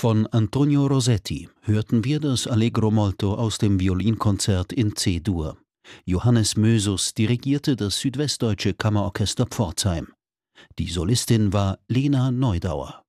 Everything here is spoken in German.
Von Antonio Rossetti hörten wir das Allegro molto aus dem Violinkonzert in C-Dur. Johannes Mösus dirigierte das Südwestdeutsche Kammerorchester Pforzheim. Die Solistin war Lena Neudauer.